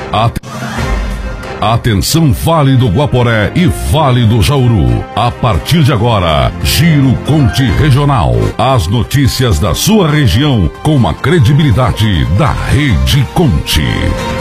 Atenção, Vale do Guaporé e Vale do Jauru. A partir de agora, Giro Conte Regional. As notícias da sua região com a credibilidade da Rede Conte.